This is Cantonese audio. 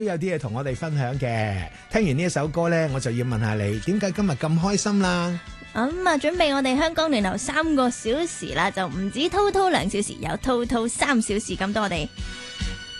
都有啲嘢同我哋分享嘅。聽完呢一首歌呢，我就要問下你，點解今日咁開心啦？ 準備我哋香港聯流3個小時啦，就唔止滔滔2小時，有滔滔3小時咁多我哋。